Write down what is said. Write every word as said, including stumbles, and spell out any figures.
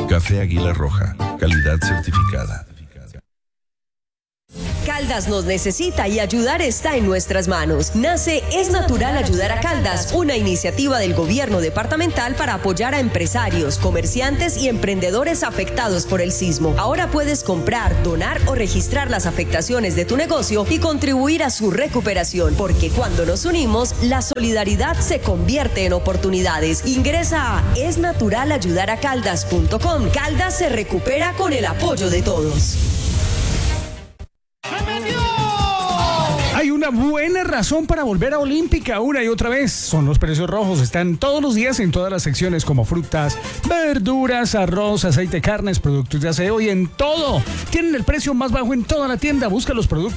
Café Águila Roja, calidad certificada. Caldas nos necesita y ayudar está en nuestras manos. Nace Es Natural Ayudar a Caldas, una iniciativa del gobierno departamental para apoyar a empresarios, comerciantes y emprendedores afectados por el sismo. Ahora puedes comprar, donar o registrar las afectaciones de tu negocio y contribuir a su recuperación, porque cuando nos unimos, la solidaridad se convierte en oportunidades. Ingresa a es natural ayudar a caldas punto com. Caldas se recupera con el apoyo de todos. Hay una buena razón para volver a Olímpica una y otra vez. Son los precios rojos. Están todos los días en todas las secciones como frutas, verduras, arroz, aceite, carnes, productos de aseo y en todo. Tienen el precio más bajo en toda la tienda. Busca los productos